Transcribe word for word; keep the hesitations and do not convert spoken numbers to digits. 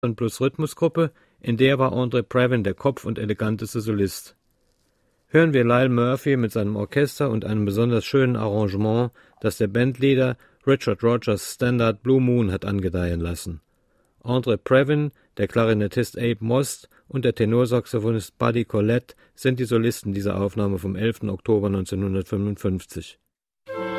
Blues-Rhythmusgruppe, in der war Andre Previn der Kopf und eleganteste Solist. Hören wir Lyle Murphy mit seinem Orchester und einem besonders schönen Arrangement, das der Bandleader Richard Rodgers Standard Blue Moon hat angedeihen lassen. Andre Previn, der Klarinettist Abe Most und der Tenorsaxophonist Buddy Collette sind die Solisten dieser Aufnahme vom elften Oktober neunzehnhundertfünfundfünfzig.